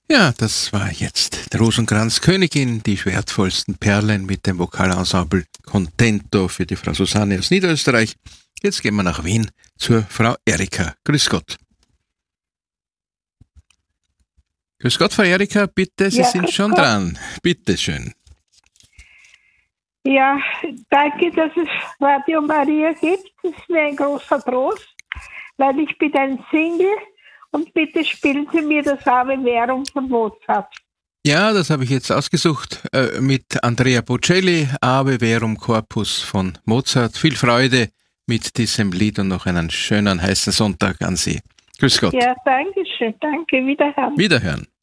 Ja, das war jetzt der Rosenkranz Königin, die schwertvollsten Perlen mit dem Vokalensemble Contento für die Frau Susanne aus Niederösterreich. Jetzt gehen wir nach Wien zur Frau Erika. Grüß Gott. Grüß Gott, Frau Erika, bitte, Sie sind schon dran. Bitte schön. Ja, danke, dass es Radio Maria gibt. Das ist mir ein großer Trost, weil ich bin ein Single und bitte spielen Sie mir das Ave Verum von Mozart. Ja, das habe ich jetzt ausgesucht mit Andrea Bocelli, Ave Verum Corpus von Mozart. Viel Freude mit diesem Lied und noch einen schönen heißen Sonntag an Sie. Grüß Gott. Ja, danke schön. Danke, wiederhören. Wiederhören.